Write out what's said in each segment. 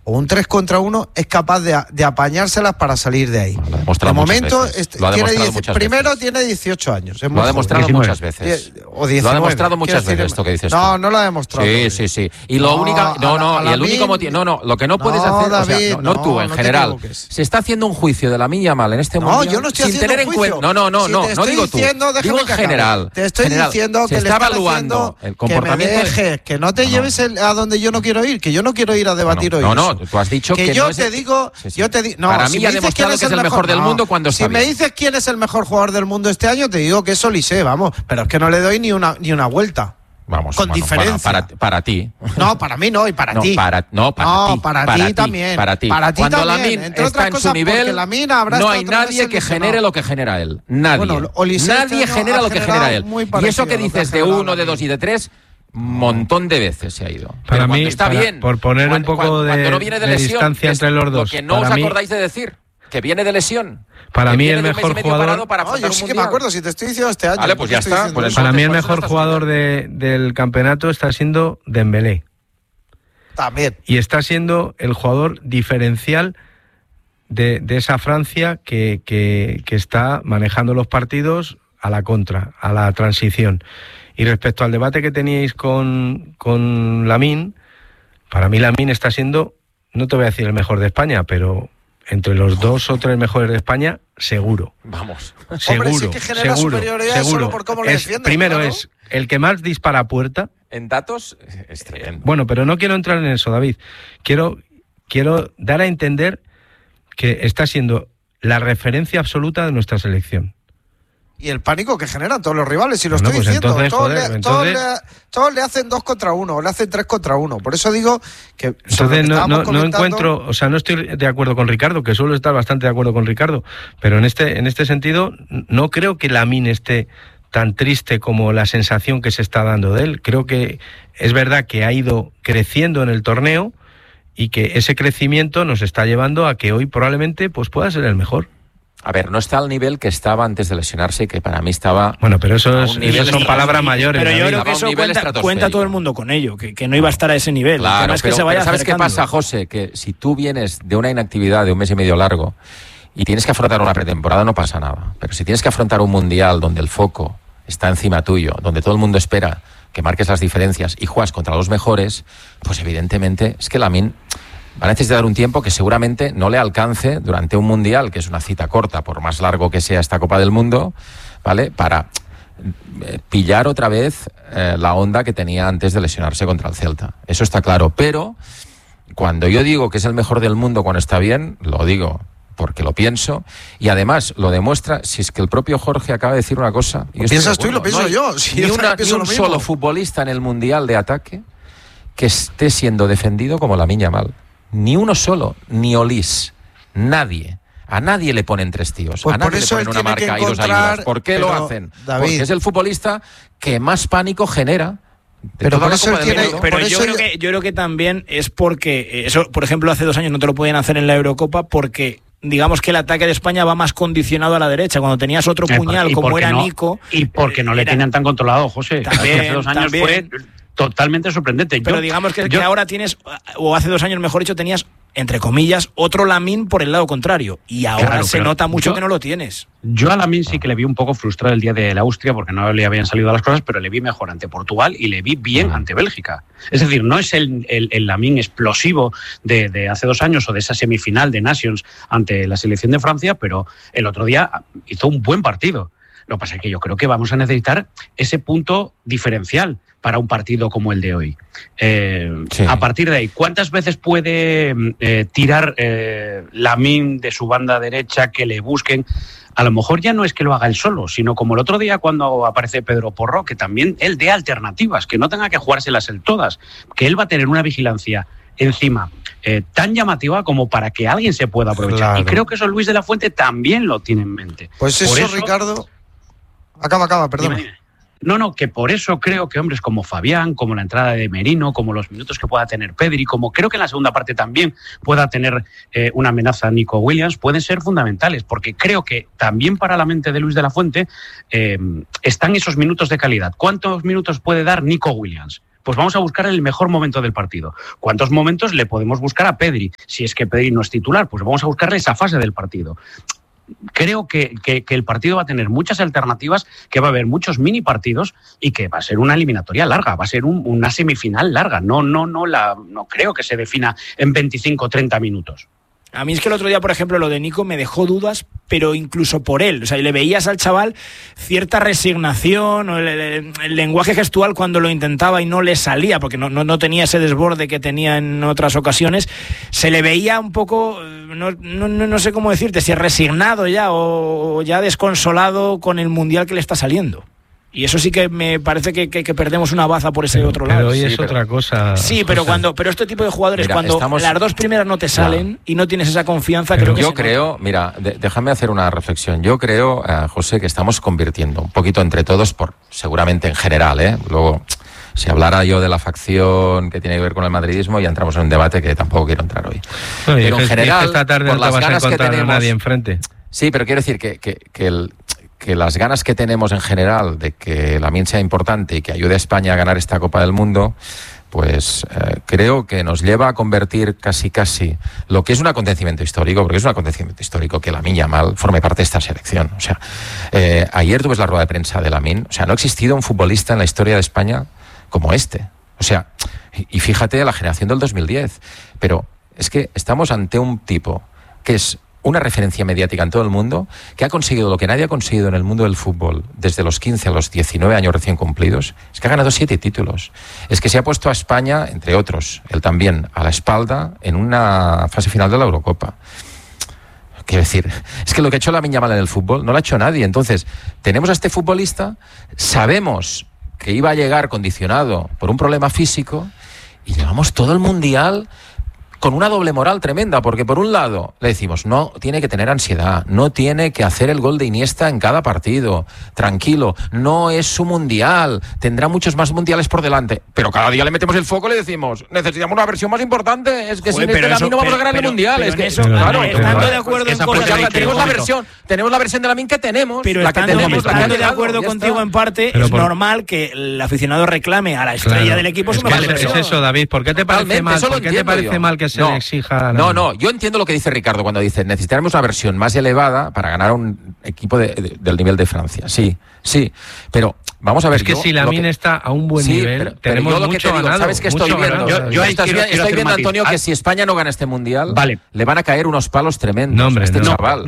o un 3 contra 1, es capaz de apañárselas para salir de ahí. De momento, tiene 18 años. Lo ha demostrado muchas veces. O 19. Lo ha demostrado muchas veces esto que dices tú. No lo ha demostrado. Sí. Y lo único, el único motivo, lo que no puedes hacer, David, o sea, no tú en general. Se está haciendo un juicio de Lamine Yamal en este mundial. No, yo no estoy haciendo un juicio. No digo tú. Digo en general. Te estoy diciendo que se está evaluando el comportamiento. Que me dejes, que no te lleves a donde yo no quiero ir, que yo no quiero ir a debatir hoy. No, tú has dicho que yo te digo, para mí ha demostrado que es el mejor del mundo cuando está bien. Si me dices quién es el mejor jugador del mundo este año, te digo que es Olise, vamos, pero es que no le doy ni una vuelta. Vamos, con diferencia. Para ti. No, para mí no, y para ti. Para ti también. Para ti. Cuando Lamine está en su nivel, no hay nadie que genere lo que genera él. Nadie. Bueno, nadie genera lo que genera él. Y eso que dices de 1, de 2 y de 3, montón de veces se ha ido. Para mí está bien. Por poner un poco de distancia entre los dos. Lo que no os acordáis de decir, que viene de lesión. Para mí el mejor jugador... yo sí que me acuerdo, si te estoy diciendo este año. Vale, pues ya está. Para mí el mejor jugador del campeonato está siendo Dembélé. También. Y está siendo el jugador diferencial de esa Francia que está manejando los partidos a la contra, a la transición. Y respecto al debate que teníais con Lamine, para mí Lamine está siendo, no te voy a decir el mejor de España, pero entre los 2 o 3 mejores de España, seguro. Vamos. Seguro. Hombre, sí que genera superioridad solo por cómo le defiende. Primero, claro, es el que más dispara a puerta. En datos, es tremendo. Bueno, pero no quiero entrar en eso, David. Quiero dar a entender que está siendo la referencia absoluta de nuestra selección. Y el pánico que generan todos los rivales, y lo estoy diciendo. Entonces, todos le hacen 2 contra 1, o le hacen 3 contra 1. Por eso digo que... Entonces no encuentro, o sea, no estoy de acuerdo con Ricardo, que suelo estar bastante de acuerdo con Ricardo, pero en este sentido no creo que Lamine esté tan triste como la sensación que se está dando de él. Creo que es verdad que ha ido creciendo en el torneo y que ese crecimiento nos está llevando a que hoy probablemente pues pueda ser el mejor. A ver, no está al nivel que estaba antes de lesionarse y que para mí estaba... Bueno, pero eso son palabras mayores. Pero yo creo que eso cuenta todo el mundo con ello, que no iba a estar a ese nivel. Claro, es que se vaya ¿sabes acercando? qué pasa, José? Que si tú vienes de una inactividad de 1 mes y medio largo y tienes que afrontar una pretemporada, no pasa nada. Pero si tienes que afrontar un mundial donde el foco está encima tuyo, donde todo el mundo espera que marques las diferencias y juegas contra los mejores, pues evidentemente es que Lamine va a necesitar un tiempo que seguramente no le alcance durante un mundial, que es una cita corta, por más largo que sea esta Copa del Mundo, ¿vale? Para pillar otra vez la onda que tenía antes de lesionarse contra el Celta. Eso está claro. Pero cuando yo digo que es el mejor del mundo cuando está bien, lo digo porque lo pienso, y además lo demuestra, si es que el propio Jorge acaba de decir una cosa... Lo piensas tú y lo pienso yo. Ni un solo futbolista en el mundial de ataque que esté siendo defendido como Lamine Yamal. Ni uno solo, ni Olise, nadie. A nadie le ponen 3 tíos. Pues a nadie por eso le ponen una marca y 2 ayudas. ¿Por qué lo hacen? David, porque es el futbolista que más pánico genera. Pero por eso yo creo que también es porque eso, por ejemplo, hace 2 años no te lo podían hacer en la Eurocopa porque digamos que el ataque de España va más condicionado a la derecha. Cuando tenías otro puñal como era Nico... Y porque no le tenían tan controlado, José. También, hace 2 años fue totalmente sorprendente. Pero digamos que ahora tienes, o hace 2 años mejor dicho, tenías, entre comillas, otro Lamine por el lado contrario. Y ahora se nota mucho que no lo tienes. Yo a Lamine sí que le vi un poco frustrado el día de la Austria porque no le habían salido las cosas, pero le vi mejor ante Portugal y le vi bien ante Bélgica. Es decir, no es el Lamine explosivo de hace 2 años o de esa semifinal de Nations ante la selección de Francia, pero el otro día hizo un buen partido. Lo que pasa es que yo creo que vamos a necesitar ese punto diferencial para un partido como el de hoy. Sí. A partir de ahí, ¿cuántas veces puede tirar Lamine de su banda derecha, que le busquen? A lo mejor ya no es que lo haga él solo, sino como el otro día cuando aparece Pedro Porro, que también él dé alternativas, que no tenga que jugárselas él todas, que él va a tener una vigilancia encima tan llamativa como para que alguien se pueda aprovechar. Claro. Y creo que eso Luis de la Fuente también lo tiene en mente. Pues eso, Ricardo... Acaba, perdona. Dime. No, que por eso creo que hombres como Fabián, como la entrada de Merino, como los minutos que pueda tener Pedri, como creo que en la segunda parte también pueda tener una amenaza Nico Williams, pueden ser fundamentales, porque creo que también para la mente de Luis de la Fuente están esos minutos de calidad. ¿Cuántos minutos puede dar Nico Williams? pues vamos a buscar el mejor momento del partido. ¿Cuántos momentos le podemos buscar a Pedri? Si es que Pedri no es titular, pues vamos a buscarle esa fase del partido. Creo que el partido va a tener muchas alternativas, que va a haber muchos mini partidos y que va a ser una eliminatoria larga, va a ser una semifinal larga. No creo que se defina en 25 o 30 minutos. A mí es que el otro día, por ejemplo, lo de Nico me dejó dudas, pero incluso por él. O sea, le veías al chaval cierta resignación, o el lenguaje gestual cuando lo intentaba y no le salía, porque no tenía ese desborde que tenía en otras ocasiones. Se le veía un poco, no sé cómo decirte, si es resignado ya o ya desconsolado con el Mundial que le está saliendo. Y eso sí que me parece que perdemos una baza por ese otro lado. Pero hoy es otra cosa. Sí, pero este tipo de jugadores, cuando las dos primeras no te salen y no tienes esa confianza, pero yo creo, mira, déjame hacer una reflexión. Yo creo, José, que estamos convirtiendo un poquito entre todos, seguramente en general, luego, si hablara yo de la facción que tiene que ver con el madridismo, ya entramos en un debate que tampoco quiero entrar hoy. Pero en general, esta tarde por no te las vas a ganas que encontrar tenemos, a nadie enfrente. Sí, pero quiero decir que las ganas que tenemos en general de que Lamine sea importante y que ayude a España a ganar esta Copa del Mundo, pues creo que nos lleva a convertir casi lo que es un acontecimiento histórico, porque es un acontecimiento histórico que Lamine Yamal forme parte de esta selección. O sea, ayer tú ves la rueda de prensa de Lamine, o sea, no ha existido un futbolista en la historia de España como este. O sea, y fíjate la generación del 2010, pero es que estamos ante un tipo que es una referencia mediática en todo el mundo, que ha conseguido lo que nadie ha conseguido en el mundo del fútbol desde los 15 a los 19 años recién cumplidos. Es que ha ganado 7 títulos. Es que se ha puesto a España, entre otros, él también, a la espalda en una fase final de la Eurocopa. Quiero decir, es que lo que ha hecho Lamine Yamal en el fútbol no lo ha hecho nadie. Entonces, tenemos a este futbolista, sabemos que iba a llegar condicionado por un problema físico y llevamos todo el Mundial con una doble moral tremenda, porque por un lado le decimos, no tiene que tener ansiedad, no tiene que hacer el gol de Iniesta en cada partido, tranquilo, no es su mundial, tendrá muchos más mundiales por delante, pero cada día le metemos el foco y le decimos, necesitamos una versión más importante, es que sin este Lamine no vamos a ganar el mundial, es que claro, estando de acuerdo en cosas, tenemos la versión de Lamine que tenemos, pero la que tenemos, estando de acuerdo contigo en parte, pero es normal que el aficionado reclame a la estrella del equipo su mejor versión. Es eso, David, ¿por qué te parece mal que se le exija? No, yo entiendo lo que dice Ricardo cuando dice necesitaremos una versión más elevada para ganar un equipo del nivel de Francia. Sí, pero vamos a ver. Es que si Lamine está a un buen nivel, tenemos mucho ganado. ¿Sabes qué estoy viendo? Yo estoy viendo, Antonio, que si España no gana este mundial, le van a caer unos palos tremendos a este chaval.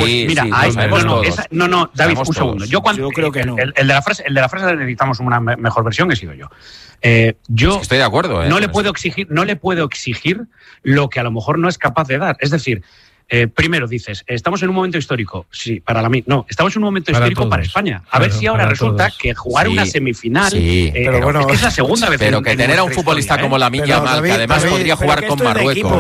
David, un segundo. Yo creo que no. El de la frase de necesitamos una mejor versión he sido yo. Yo estoy de acuerdo. No le puedo exigir lo que a lo mejor no es capaz de dar. Es decir, primero dices, estamos en un momento histórico. Sí, para Lamine. No, estamos en un momento histórico para España. A ver si ahora resulta que jugar una semifinal. Pero bueno, es que es la segunda vez. Pero que tener a un futbolista como Lamine Yamal, que además podría jugar con Marruecos.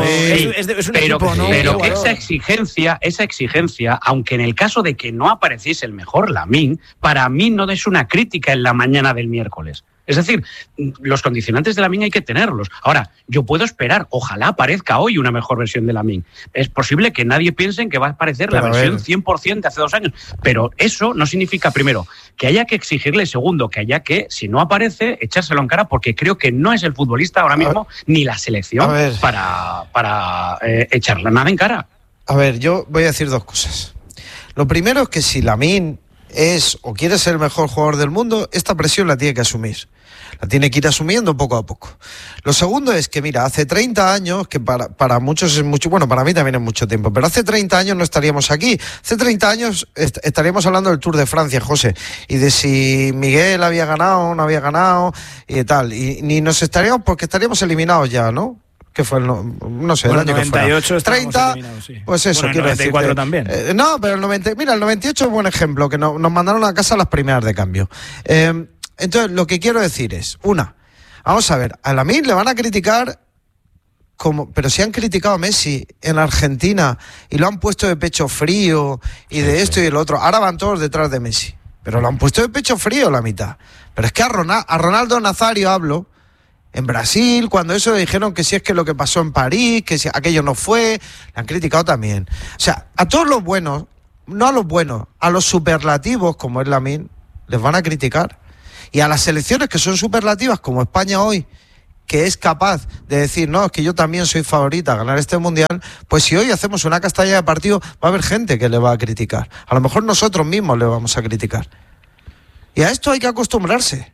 Pero que esa exigencia, aunque en el caso de que no apareciese el mejor Lamine, para mí no es una crítica en la mañana del miércoles. Es decir, los condicionantes de Lamine hay que tenerlos. Ahora, yo puedo esperar, ojalá aparezca hoy una mejor versión de Lamine. Es posible que nadie piense en que va a aparecer la versión 100% de hace 2 años, pero eso no significa, primero, que haya que exigirle, segundo, que haya que, si no aparece, echárselo en cara, porque creo que no es el futbolista ahora mismo, ni la selección, para echarle nada en cara. A ver, yo voy a decir 2 cosas. Lo primero es que si Lamine es o quiere ser el mejor jugador del mundo, esta presión la tiene que asumir. La tiene que ir asumiendo poco a poco. Lo segundo es que, mira, hace 30 años, que para muchos es mucho, bueno, para mí también es mucho tiempo, pero hace 30 años no estaríamos aquí. Hace 30 años estaríamos hablando del Tour de Francia, José, y de si Miguel había ganado o no había ganado y tal. Y ni nos estaríamos, porque estaríamos eliminados ya, ¿no? Que fue el no sé, bueno, el año 98 que fuera. 30, sí. Pues eso, bueno, quiero 94 decir. También. No, pero el 98 es un buen ejemplo, que nos mandaron a casa las primeras de cambio. Entonces, lo que quiero decir es, vamos a ver, a Lamine le van a criticar pero si han criticado a Messi en Argentina y lo han puesto de pecho frío y de esto y de lo otro, ahora van todos detrás de Messi, pero lo han puesto de pecho frío la mitad. Pero es que a Ronaldo Nazario hablo. En Brasil, cuando eso le dijeron que si es que lo que pasó en París, que si aquello no fue, le han criticado también. O sea, a todos los buenos, no a los buenos, a los superlativos como es Lamine, les van a criticar. Y a las selecciones que son superlativas, como España hoy, que es capaz de decir, no, es que yo también soy favorita a ganar este Mundial, pues si hoy hacemos una castalla de partido, va a haber gente que le va a criticar. A lo mejor nosotros mismos le vamos a criticar. Y a esto hay que acostumbrarse.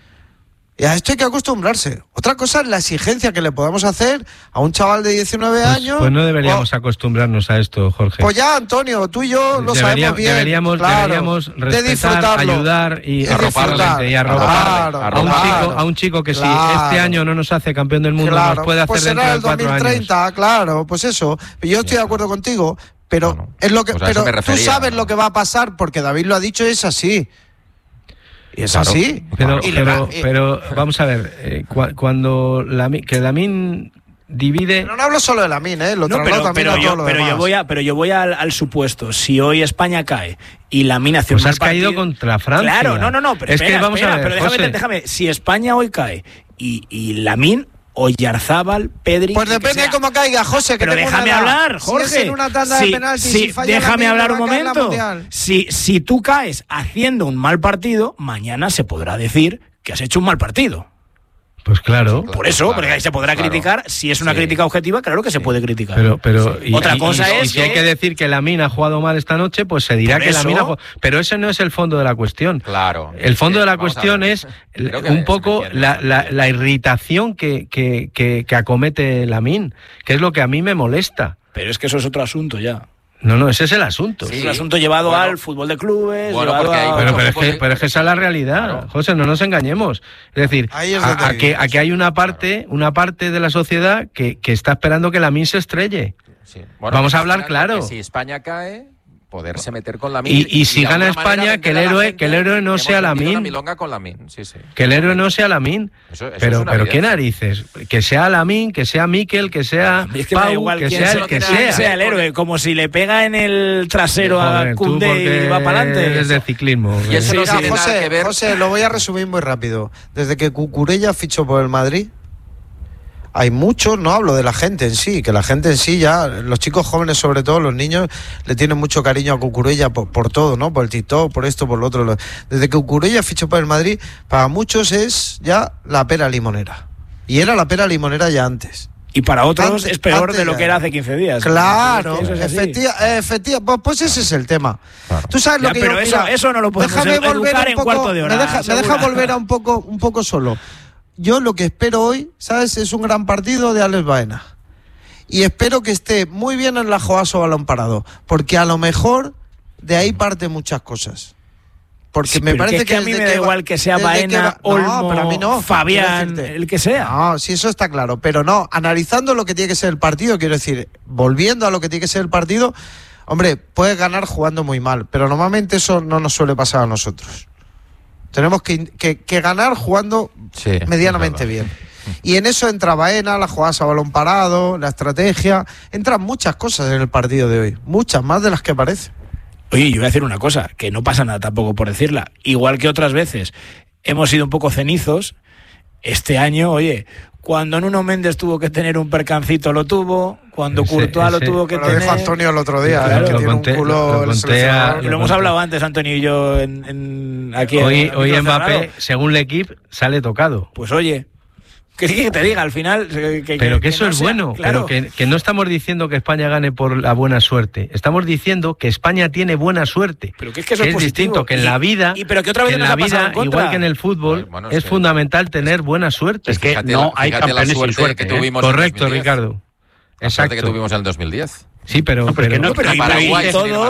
Otra cosa es la exigencia que le podamos hacer a un chaval de 19 años. Pues no deberíamos acostumbrarnos a esto, Jorge. Pues ya, Antonio, tú y yo lo sabemos bien. Deberíamos respetar, ayudar y arropar a un chico que si este año no nos hace campeón del mundo, nos puede hacer pues dentro de 4 años. 2030, claro, pues eso. Yo estoy de acuerdo contigo, pero es lo que, pues pero tú sabes lo que va a pasar porque David lo ha dicho y es así. Y es así. Pero vamos a ver, cuando Lamine divide. Pero no hablo solo de Lamine, lo traslado también a todo lo demás. Yo voy al supuesto, si hoy España cae y Lamine hace un mal partido. Has caído contra Francia. Claro, no, pero es que vamos a ver, pero déjame, si España hoy cae y Lamine, Oyarzábal, Pedri. Pues depende de cómo caiga, José. Pero déjame hablar, Jorge. Si es en una tanda de penaltis, déjame hablar un momento. Si tú caes haciendo un mal partido, mañana se podrá decir que has hecho un mal partido. Pues claro. Por eso, porque ahí se podrá criticar. Si es una crítica objetiva, claro que se puede criticar. Pero otra cosa es si hay que decir que Lamine ha jugado mal esta noche, pues se dirá que Lamine ha jugado. Pero ese no es el fondo de la cuestión. Claro. El fondo de la cuestión es un poco la irritación que acomete Lamine, que es lo que a mí me molesta. Pero es que eso es otro asunto ya. No, ese es el asunto. Sí. Es el asunto llevado al fútbol de clubes. Pero es que esa es la realidad, claro. José, no nos engañemos. Es decir, aquí hay una parte de la sociedad que está esperando que Lamine se estrelle. Sí. Bueno, vamos a hablar claro. Si España cae, poderse meter con Lamine. Y si gana España, que el héroe no sea Lamine. Que el héroe no sea Lamine. Pero qué narices. Que sea Lamine, que sea Mikel, que sea Pau, que sea el que sea el héroe. Como si le pega en el trasero a Koundé y va para adelante. Es de ciclismo. Y eso no tiene nada que ver. José, lo voy a resumir muy rápido. Desde que Cucurella fichó por el Madrid, hay muchos, no hablo de la gente en sí, que la gente en sí ya, los chicos jóvenes sobre todo, los niños, le tienen mucho cariño a Cucurella por todo, ¿no? Por el TikTok, por esto, por lo otro. Desde que Cucurella fichó por el Madrid, para muchos es ya la pera limonera. Y era la pera limonera ya antes. Y para otros es peor de lo que era hace 15 días. Claro, efectivamente, pues ese es el tema. Claro. Tú sabes lo que pero eso no lo podemos educar en cuarto de hora. Me deja volver a un poco solo. Yo lo que espero hoy, ¿sabes? Es un gran partido de Alex Baena. Y espero que esté muy bien en la Joaso balón parado. Porque a lo mejor de ahí parte muchas cosas. Porque me parece que a mí me da igual que sea Baena, Olmo, para mí no, Fabián, el que sea. No, sí, eso está claro. Pero no, analizando lo que tiene que ser el partido, quiero decir, volviendo a lo que tiene que ser el partido, hombre, puedes ganar jugando muy mal. Pero normalmente eso no nos suele pasar a nosotros. Tenemos que ganar jugando medianamente bien. Y en eso entra Baena, la jugada a balón parado, la estrategia. Entran muchas cosas en el partido de hoy. Muchas, más de las que parece. Oye, yo voy a decir una cosa, que no pasa nada tampoco por decirla. Igual que otras veces hemos sido un poco cenizos, este año, oye, cuando Nuno Méndez tuvo que tener un percancito lo tuvo, cuando Courtois lo tuvo que tener. Lo dijo Antonio el otro día, claro, que tiene un culo. Lo hemos hablado antes, Antonio y yo, aquí. Hoy Mbappé, según el equipo, sale tocado. Pues oye, que te diga al final. Pero que eso no es bueno, claro. Pero que no estamos diciendo que España gane por la buena suerte. Estamos diciendo que España tiene buena suerte. Pero que es distinto, que en la vida, pero que otra vez igual que en el fútbol, es fundamental tener buena suerte. Es que no hay campeones sin suerte que tuvimos. Correcto, Ricardo. Exacto. Que tuvimos en el 2010. Sí, pero Paraguay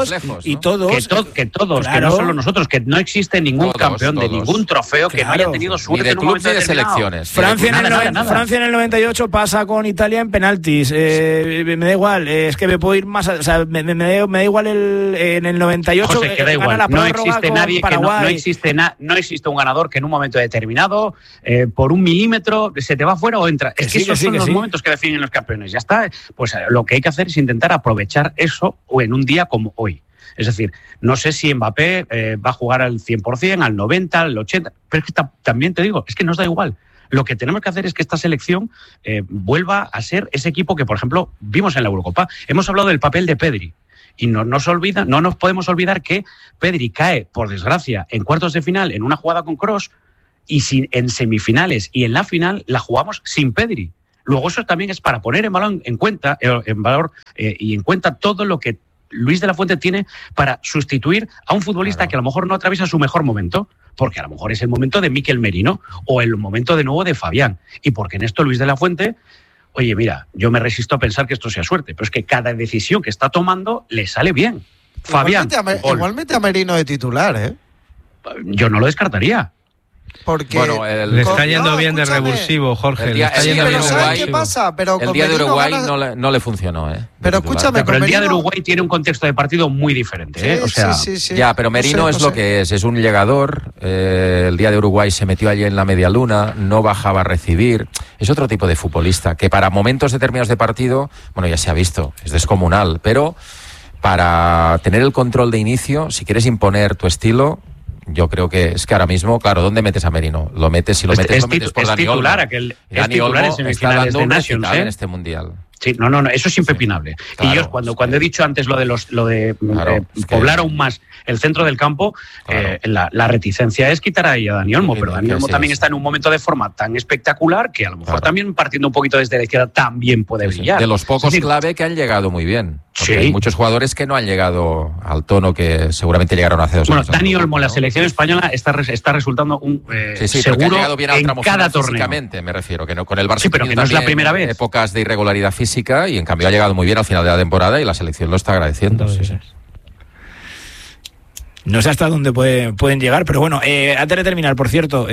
y todos, claro, que no solo nosotros, que no existe ningún campeón de ningún trofeo que no haya tenido suerte en un momento de selecciones. Francia en el 98 pasa con Italia en penaltis. Me da igual, es que me puedo ir más, o sea, me da igual en el 98. José, que da igual. No existe nadie que no existe un ganador que en un momento determinado por un milímetro se te va fuera o entra. Es que esos son los momentos que definen los campeones. Ya está. Pues lo que hay que hacer es intentar aprovechar eso o en un día como hoy. Es decir, no sé si Mbappé va a jugar al 100%, al 90%, al 80%, pero es que también te digo, es que nos da igual. Lo que tenemos que hacer es que esta selección vuelva a ser ese equipo que, por ejemplo, vimos en la Eurocopa. Hemos hablado del papel de Pedri y no nos podemos olvidar que Pedri cae, por desgracia, en cuartos de final en una jugada con Kroos y si en semifinales y en la final la jugamos sin Pedri. Luego eso también es para poner en cuenta y en cuenta todo lo que Luis de la Fuente tiene para sustituir a un futbolista que a lo mejor no atraviesa su mejor momento, porque a lo mejor es el momento de Mikel Merino o el momento de nuevo de Fabián. Y porque en esto Luis de la Fuente, oye, mira, yo me resisto a pensar que esto sea suerte, pero es que cada decisión que está tomando le sale bien. Fabián. Igualmente a Merino de titular, ¿eh? Yo no lo descartaría. Porque le está yendo bien de revulsivo, Jorge. El día ¿qué pasa? Pero el día de Uruguay no le funcionó, Pero escúchame, pero el día de Uruguay tiene un contexto de partido muy diferente, ¿eh? O sea, sí. Ya, pero Merino es lo que es un llegador. El día de Uruguay se metió allí en la media luna, no bajaba a recibir. Es otro tipo de futbolista que para momentos determinados de partido, bueno, ya se ha visto, es descomunal, pero para tener el control de inicio, si quieres imponer tu estilo, yo creo que es que ahora mismo, claro, ¿dónde metes a Merino? Lo metes por Dani Olmo. Dani Olmo está dando un recital en este mundial. Sí, no, eso es impepinable. Claro, y yo cuando he dicho antes lo de poblar aún más el centro del campo, claro. La reticencia es quitar ahí a Dani Olmo, pero Dani Olmo también está en un momento de forma tan espectacular que a lo mejor también partiendo un poquito desde la izquierda también puede brillar. De los pocos clave que han llegado muy bien. Sí. Hay muchos jugadores que no han llegado al tono que seguramente llegaron hace 2 años. Bueno, Dani Olmo, la selección española está resultando un seguro bien en cada torneo. Físicamente, me refiero, que no con el Barça. Sí, pero que no es la primera vez. Épocas de irregularidad física y en cambio ha llegado muy bien al final de la temporada y la selección lo está agradeciendo. Sí. No sé hasta dónde pueden llegar, pero bueno, antes de terminar, por cierto,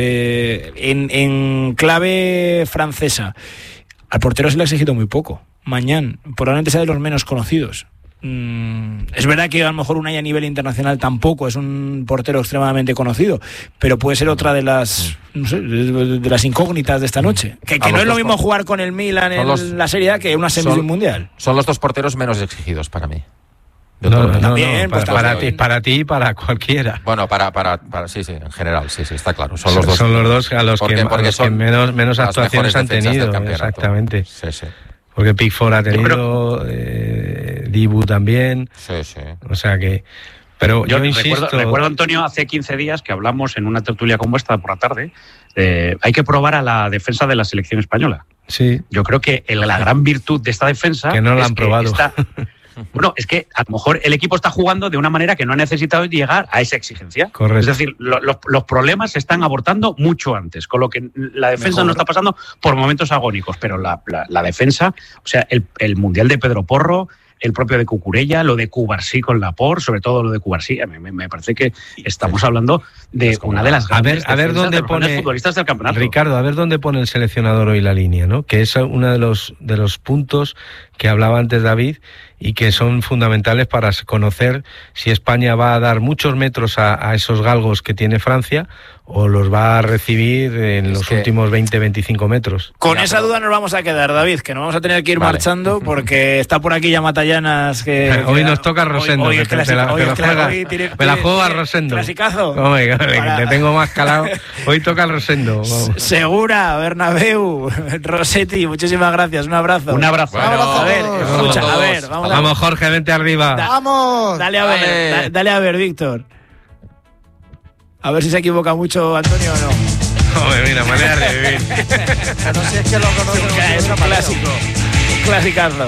en clave francesa, al portero se le ha exigido muy poco. Mañana, probablemente sea de los menos conocidos. Es verdad que a lo mejor Unai a nivel internacional tampoco es un portero extremadamente conocido, pero puede ser otra de las, no sé, de las incógnitas de esta noche. Que no es lo mismo jugar con el Milan en la Serie A que una semifinal mundial. Son los 2 porteros menos exigidos para mí. También, para ti y para cualquiera. Bueno, para sí, en general, sí, está claro. Son los dos a los que menos actuaciones han tenido. Exactamente. Sí. Porque Pickford ha tenido, Dibu también. Sí. O sea que... Pero yo insisto... Recuerdo, Antonio, hace 15 días que hablamos en una tertulia como esta por la tarde, hay que probar a la defensa de la selección española. Sí. Yo creo que la gran virtud de esta defensa... Que no la han probado. Bueno, es que a lo mejor el equipo está jugando de una manera que no ha necesitado llegar a esa exigencia. Correcto. Es decir, los problemas se están abortando mucho antes, con lo que la defensa no está pasando por momentos agónicos, pero la defensa, o sea, el Mundial de Pedro Porro, el propio de Cucurella, lo de Cubarsí con Laporte, sobre todo lo de Cubarsí, a mí me parece que estamos hablando de una de las grandes a ver dónde pone futbolistas del campeonato. Ricardo, a ver dónde pone el seleccionador hoy la línea, ¿no? Que es uno de los puntos que hablaba antes David y que son fundamentales para conocer si España va a dar muchos metros a esos galgos que tiene Francia o los va a recibir en los últimos 20-25 metros. Con esa duda nos vamos a quedar, David, que nos vamos a tener que ir marchando porque está por aquí ya Matallanas. Hoy nos toca Rosendo. Hoy me la juego a Rosendo. Clasicazo. Te tengo más calado. Hoy toca el Rosendo. Segura, Bernabéu, Rossetti, muchísimas gracias. Un abrazo. Un abrazo. A ver, vamos Jorge, vente arriba. ¡Vamos! Dale a ver, Víctor. A ver si se equivoca mucho Antonio o no. Joder, mira, manera de vivir. No sé, es que lo conozco. Es un clásico. Un clasicazo.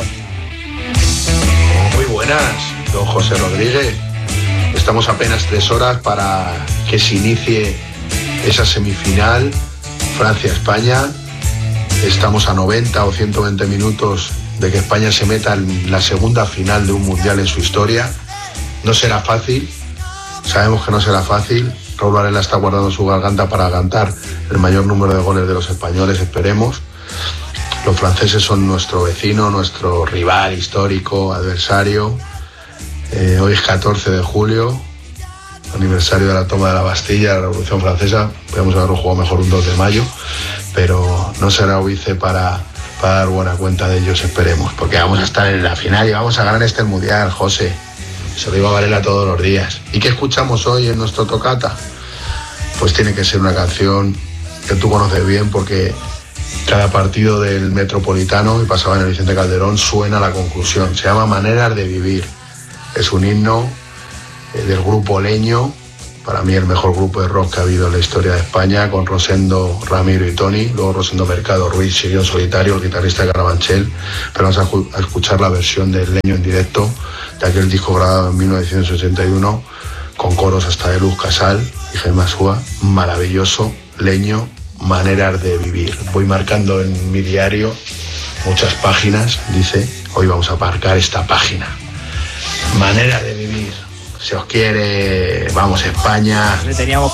Muy buenas, don José Rodríguez. Estamos apenas 3 horas para que se inicie esa semifinal Francia-España. Estamos a 90 o 120 minutos de que España se meta en la segunda final de un mundial en su historia. No será fácil, sabemos que no será fácil. Raúl Varela está guardando su garganta para cantar el mayor número de goles de los españoles, esperemos. Los franceses son nuestro vecino, nuestro rival histórico, adversario. Hoy es 14 de julio, aniversario de la toma de la Bastilla, la Revolución Francesa. Podríamos haberlo jugado mejor un 2 de mayo, pero no será óbice para dar buena cuenta de ellos, esperemos, porque vamos a estar en la final y vamos a ganar este mundial, José. Se lo digo a Varela todos los días. ¿Y qué escuchamos hoy en nuestro tocata? Pues tiene que ser una canción que tú conoces bien, porque cada partido del Metropolitano, y pasaba en el Vicente Calderón, suena la conclusión. Se llama Maneras de Vivir. Es un himno del grupo Leño, para mí el mejor grupo de rock que ha habido en la historia de España, con Rosendo, Ramiro y Tony, luego Rosendo Mercado, Ruiz siguió en solitario, el guitarrista de Carabanchel, pero vamos a escuchar la versión del Leño en directo, de aquel disco grabado en 1981, con coros hasta de Luz Casal y Gemma Súa, maravilloso, Leño, maneras de vivir. Voy marcando en mi diario muchas páginas, dice, hoy vamos a marcar esta página. Manera de vivir. Se os quiere, vamos España. Le teníamos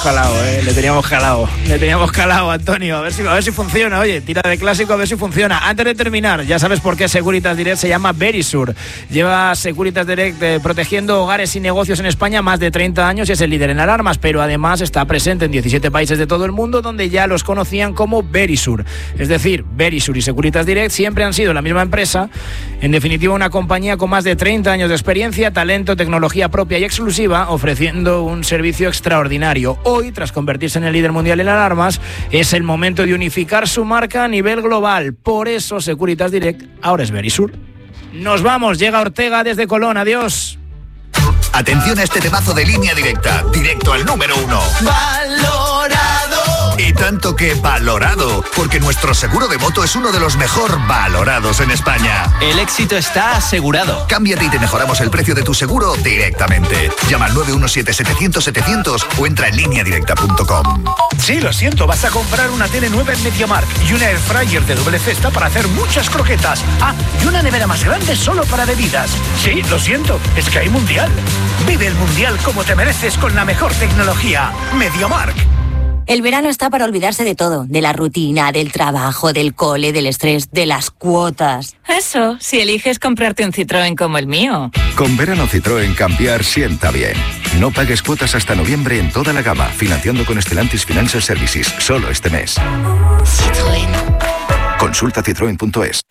calado, Antonio, a ver si funciona. Oye, tira de clásico, a ver si funciona. Antes de terminar, ya sabes por qué Securitas Direct se llama Verisur. Lleva Securitas Direct protegiendo hogares y negocios en España más de 30 años y es el líder en alarmas, pero además está presente en 17 países de todo el mundo donde ya los conocían como Verisur. Es decir, Verisur y Securitas Direct siempre han sido la misma empresa. En definitiva, una compañía con más de 30 años de experiencia, talento, tecnología propia y exclusiva, ofreciendo un servicio extraordinario. Hoy, tras convertirse en el líder mundial en alarmas, es el momento de unificar su marca a nivel global. Por eso Securitas Direct ahora es Verisur. Nos vamos, llega Ortega desde Colón, adiós. Atención a este temazo de Línea Directa, directo al número 1. ¡Valorado! Y tanto que valorado, porque nuestro seguro de moto es uno de los mejor valorados en España. El éxito está asegurado. Cámbiate y te mejoramos el precio de tu seguro directamente. Llama al 917-700-700 o entra en lineadirecta.com. Sí, lo siento, vas a comprar una tele nueva en MediaMarkt y una airfryer de doble cesta para hacer muchas croquetas. Ah, y una nevera más grande solo para bebidas. Sí, lo siento, es que hay mundial. Vive el mundial como te mereces con la mejor tecnología. MediaMarkt. El verano está para olvidarse de todo, de la rutina, del trabajo, del cole, del estrés, de las cuotas. Eso, si eliges comprarte un Citroën como el mío. Con verano Citroën cambiar sienta bien. No pagues cuotas hasta noviembre en toda la gama, financiando con Stellantis Financial Services, solo este mes. Citroën. Consulta citroen.es.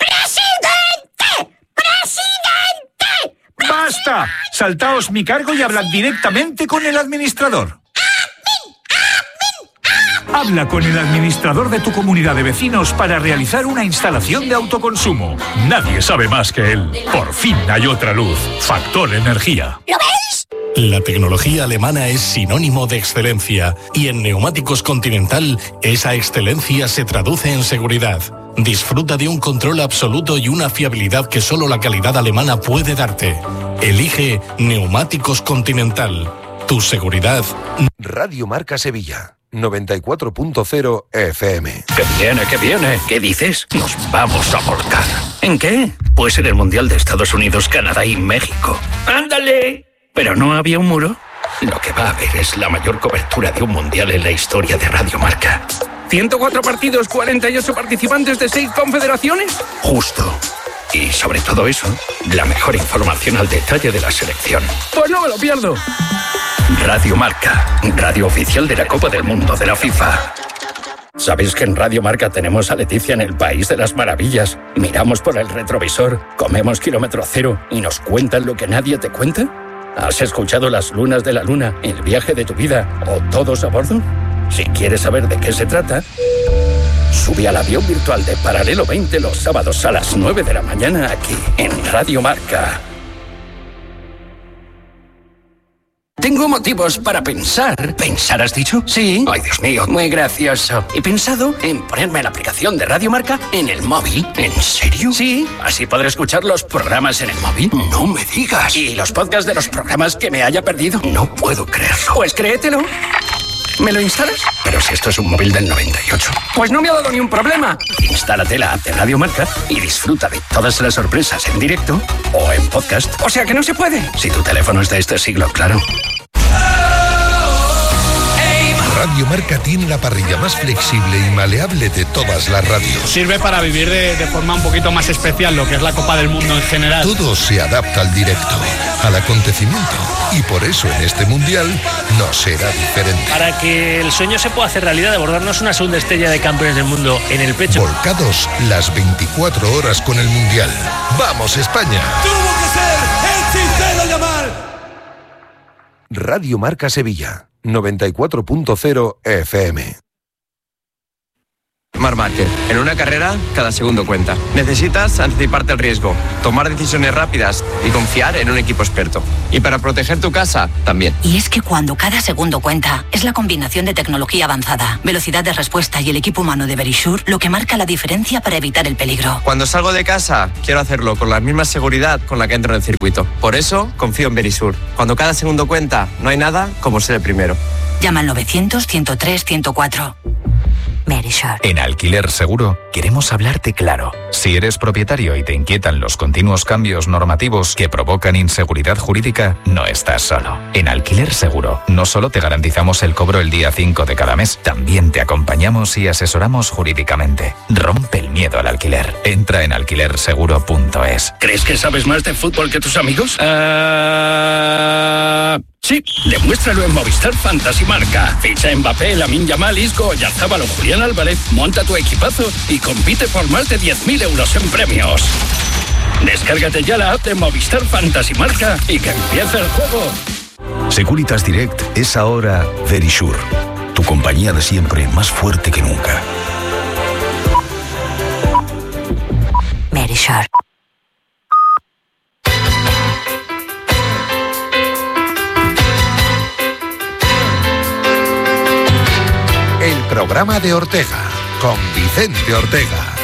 ¡Basta! Saltaos mi cargo y hablad directamente con el administrador. Habla con el administrador de tu comunidad de vecinos para realizar una instalación de autoconsumo. Nadie sabe más que él. Por fin hay otra luz. Factor Energía. ¿Lo veis? La tecnología alemana es sinónimo de excelencia y en Neumáticos Continental esa excelencia se traduce en seguridad. Disfruta de un control absoluto y una fiabilidad que solo la calidad alemana puede darte. Elige Neumáticos Continental. Tu seguridad. Radio Marca Sevilla. 94.0 FM. ¡Que viene, que viene! ¿Qué dices? Nos vamos a volcar. ¿En qué? Pues en el Mundial de Estados Unidos, Canadá y México. ¡Ándale! ¿Pero no había un muro? Lo que va a haber es la mayor cobertura de un Mundial en la historia de Radio Marca. 104 partidos, 48 participantes de 6 confederaciones. Justo. Y sobre todo eso, la mejor información al detalle de la selección. Pues no me lo pierdo. Radio Marca, radio oficial de la Copa del Mundo de la FIFA. ¿Sabéis que en Radio Marca tenemos a Leticia en el País de las Maravillas? Miramos por el retrovisor, comemos kilómetro cero y nos cuentan lo que nadie te cuenta. ¿Has escuchado Las Lunas de la Luna, El Viaje de tu Vida o Todos a Bordo? Si quieres saber de qué se trata, sube al avión virtual de Paralelo 20 los sábados a las 9 de la mañana aquí en Radio Marca. Tengo motivos para pensar. ¿Pensar has dicho? Sí. Ay, Dios mío, muy gracioso. He pensado en ponerme la aplicación de Radio Marca en el móvil. ¿En serio? Sí. Así podré escuchar los programas en el móvil. No me digas. ¿Y los podcasts de los programas que me haya perdido? No puedo creerlo. Pues créetelo. ¿Me lo instalas? Pero si esto es un móvil del 98. Pues no me ha dado ni un problema. Instálate la app de Radio Marca y disfruta de todas las sorpresas en directo o en podcast. O sea que no se puede. Si tu teléfono es de este siglo, claro. Radio Marca tiene la parrilla más flexible y maleable de todas las radios. Sirve para vivir de forma un poquito más especial lo que es la Copa del Mundo en general. Todo se adapta al directo, al acontecimiento. Y por eso en este Mundial no será diferente. Para que el sueño se pueda hacer realidad de bordarnos una segunda estrella de campeones del mundo en el pecho. Volcados las 24 horas con el Mundial. ¡Vamos, España! ¡Tuvo que ser el Cicelo Yamal! Radio Marca Sevilla. 94.0 FM. Marc Márquez. En una carrera, cada segundo cuenta. Necesitas anticiparte al riesgo, tomar decisiones rápidas y confiar en un equipo experto. Y para proteger tu casa, también. Y es que cuando cada segundo cuenta, es la combinación de tecnología avanzada, velocidad de respuesta y el equipo humano de Verisure lo que marca la diferencia para evitar el peligro. Cuando salgo de casa, quiero hacerlo con la misma seguridad con la que entro en el circuito. Por eso, confío en Verisure. Cuando cada segundo cuenta, no hay nada como ser el primero. Llama al 900-103-104. Verisure. En Alquiler Seguro queremos hablarte claro. Si eres propietario y te inquietan los continuos cambios normativos que provocan inseguridad jurídica, no estás solo. En Alquiler Seguro no solo te garantizamos el cobro el día 5 de cada mes, también te acompañamos y asesoramos jurídicamente. Rompe el miedo al alquiler. Entra en alquilerseguro.es. ¿Crees que sabes más de fútbol que tus amigos? Sí, demuéstralo en Movistar Fantasy Marca. Ficha Mbappé, Lamine Yamal, Isco, Oyarzabal o Julián Álvarez, monta tu equipazo y compite por más de 10.000 euros en premios. Descárgate ya la app de Movistar Fantasy Marca y que empiece el juego. Securitas Direct es ahora Verisure, tu compañía de siempre más fuerte que nunca. Verisure. El programa de Ortega, con Vicente Ortega.